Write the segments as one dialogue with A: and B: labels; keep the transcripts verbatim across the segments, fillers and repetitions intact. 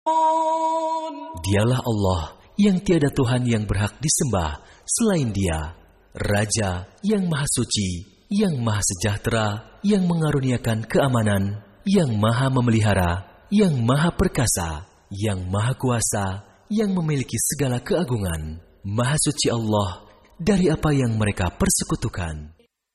A: Dialah Allah yang tiada Tuhan yang berhak disembah selain Dia, Raja yang Maha Suci, yang Maha Sejahtera, yang mengaruniakan keamanan, yang Maha Memelihara, yang Maha Perkasa, yang Maha Kuasa, yang memiliki segala keagungan. Maha Suci Allah dari apa yang mereka persekutukan.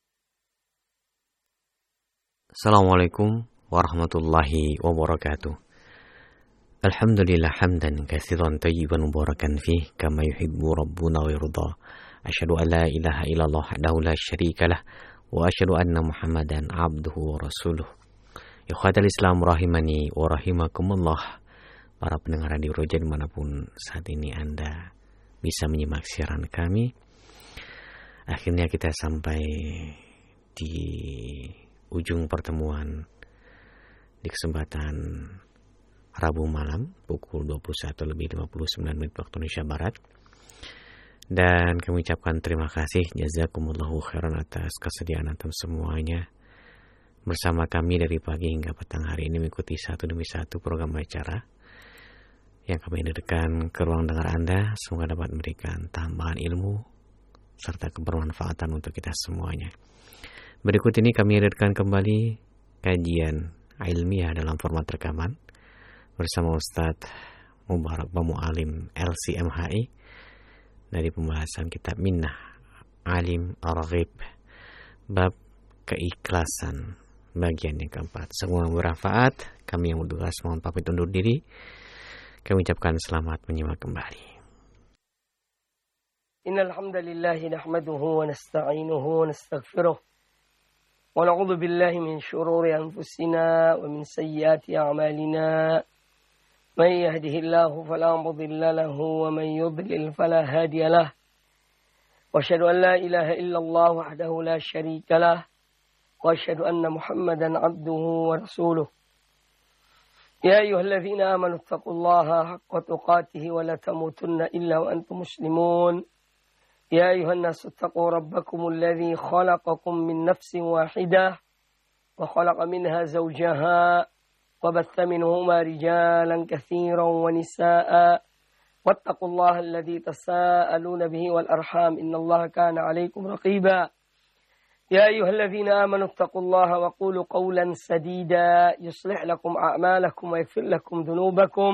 B: Assalamualaikum warahmatullahi wabarakatuh. Alhamdulillah hamdan katsiran tayyiban mubarakan fih kama yuhibbu rabbuna wa yarda. Asyhadu an la ilaha illallah wahdahu la syarikalah wa asyhadu anna Muhammadan abduhu wa rasuluh. Ikhwatal Islam rahimani wa rahimakumullah. Para pendengar radio Roja dimanapun saat ini Anda bisa menyimak siaran kami. Akhirnya kita sampai di ujung pertemuan di kesempatan Rabu malam pukul dua puluh satu lebih lima puluh sembilan menit waktu Indonesia Barat. Dan kami ucapkan terima kasih jazakumullahu khairan atas kesediaan antum semuanya bersama kami dari pagi hingga petang hari ini mengikuti satu demi satu program acara yang kami hadirkan ke ruang dengar Anda. Semoga dapat memberikan tambahan ilmu serta kebermanfaatan untuk kita semuanya. Berikut ini kami hadirkan kembali kajian ilmiah dalam format rekaman bersama Ustadz Mubarak Bamu Alim L C M H I dari pembahasan kitab Minnah Alim Ar-Raghib bab keikhlasan bagian yang keempat. Semua bermanfaat. Kami yang bertugas mohon pamit undur diri. Kami ucapkan selamat menyimak kembali.
C: Innal hamdalillah nahmaduhu wa nasta'inuhu wa nastaghfiruh wa na'udzu billahi min shururi anfusina wa min sayyiati a'malina. من يهده الله فلا مضل له ومن يضلل فلا هادي له وأشهد أن لا إله إلا الله وحده لا شريك له وأشهد أن محمدا عبده ورسوله يا أيها الذين آمنوا اتقوا الله حق تقاته ولا تموتن إلا وأنتم مسلمون يا أيها الناس اتقوا ربكم الذي خلقكم من نفس واحدة وخلق منها زوجها وبث منهما رجالا كثيرا ونساء واتقوا الله الذي تساءلون به والأرحام إن الله كان عليكم رقيبا يا أيها الذين آمنوا اتقوا الله وقولوا قولا سديدا يصلح لكم أعمالكم ويغفر لكم ذنوبكم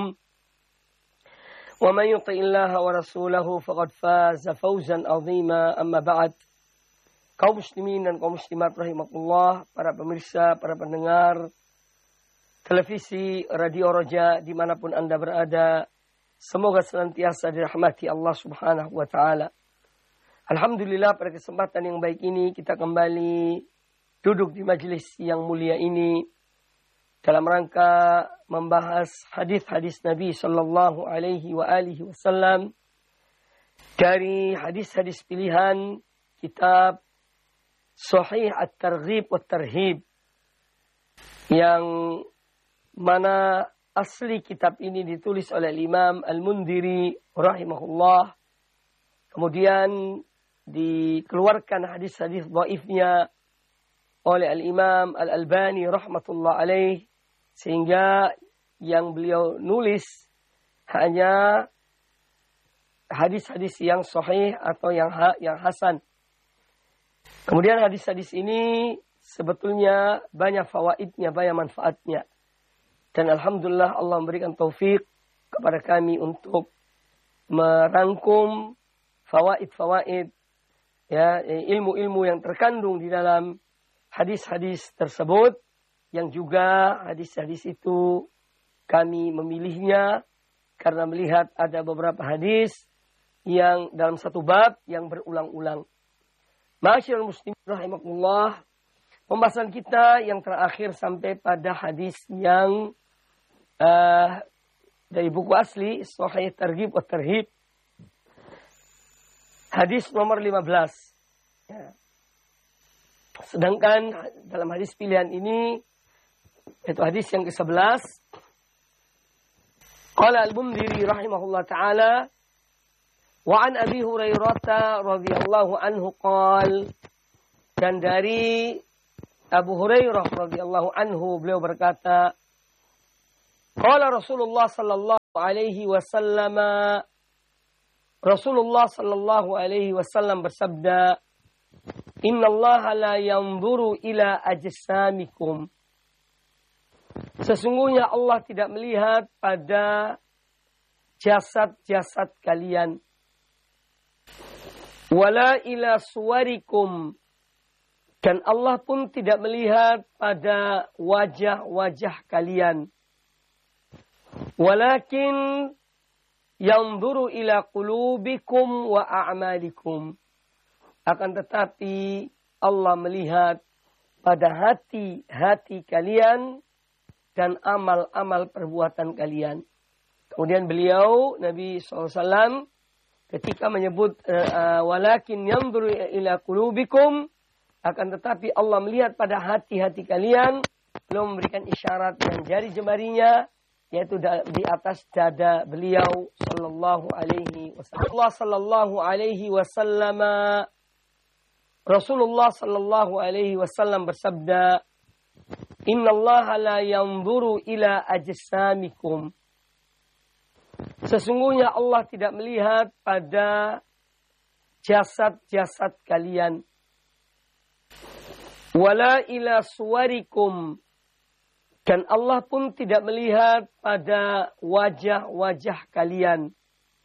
C: ومن يطع الله ورسوله فقد فاز فوزا عظيما أما بعد. Kaum muslimin dan kaum muslimat rahimakumullah, para pemirsa, para pendengar televisi, radio Roja, dimanapun Anda berada, semoga senantiasa dirahmati Allah subhanahu wa ta'ala. Alhamdulillah, pada kesempatan yang baik ini, kita kembali duduk di majelis yang mulia ini, dalam rangka membahas hadis-hadis Nabi sallallahu alaihi wa alihi wasallam, dari hadis-hadis pilihan kitab Sahih At-Targhib wa Tarhib, yang mana asli kitab ini ditulis oleh Imam Al-Mundhiri rahimahullah. Kemudian dikeluarkan hadis-hadis dhaifnya oleh Al-Imam Al-Albani rahmatullah alaih, sehingga yang beliau nulis hanya hadis-hadis yang sahih atau yang ha, yang hasan. Kemudian hadis-hadis ini sebetulnya banyak fawaidnya, banyak manfaatnya. Dan alhamdulillah Allah memberikan taufik kepada kami untuk merangkum fawaid-fawaid, ya, ilmu-ilmu yang terkandung di dalam hadis-hadis tersebut, yang juga hadis-hadis itu kami memilihnya karena melihat ada beberapa hadis yang dalam satu bab yang berulang-ulang. Ma'asyiral muslimin rahimakumullah, pembahasan kita yang terakhir sampai pada hadis yang Uh, dari buku asli Sahih Targhib wa Tarhib, hadis nomor lima belas, ya. Sedangkan dalam hadis pilihan ini, yaitu hadis yang ke sebelas, qala Al-Mundhiri rahimahullah ta'ala, wa an Abi Hurairah radhiyallahu anhu qala, dan dari Abu Hurairah radhiyallahu anhu beliau berkata, qala Rasulullah sallallahu alaihi wasallam, Rasulullah sallallahu alaihi wasallam bersabda, "Innallaha la yanzuru ila ajsamikum." Sesungguhnya Allah tidak melihat pada jasad-jasad kalian. Wala ila suwarikum. Dan Allah pun tidak melihat pada wajah-wajah kalian. Walakin yanzuru ila qulubikum wa a'malikum. Akan tetapi Allah melihat pada hati-hati kalian dan amal-amal perbuatan kalian. Kemudian beliau, Nabi shallallahu alaihi wasallam, ketika menyebut uh, walakin yanzuru ila qulubikum, akan tetapi Allah melihat pada hati-hati kalian, belum memberikan isyarat yang jari jemarinya, yaitu di atas dada beliau sallallahu alaihi wasallam. Allah sallallahu alaihi wasallam, Rasulullah sallallahu alaihi wasallam bersabda, "Innallaha la yanzuru ila ajsamikum." Sesungguhnya Allah tidak melihat pada jasad-jasad kalian. Wala ila suwarikum. Dan Allah pun tidak melihat pada wajah-wajah kalian.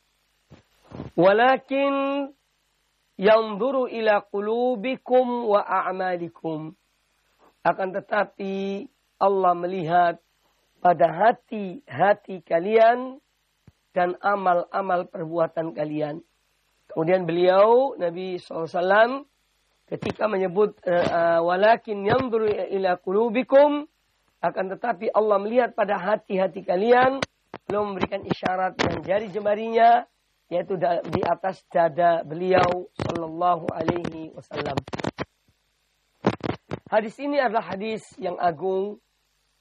C: Walakin yanzuru ila qulubikum wa a'malikum. Akan tetapi Allah melihat pada hati-hati kalian dan amal-amal perbuatan kalian. Kemudian beliau, Nabi shallallahu alaihi wasallam, ketika menyebut uh, walakin yanzuru ila qulubikum, akan tetapi Allah melihat pada hati-hati kalian, belum memberikan isyarat yang jari jemarinya, yaitu di atas dada beliau sallallahu alaihi wasallam. Hadis ini adalah hadis yang agung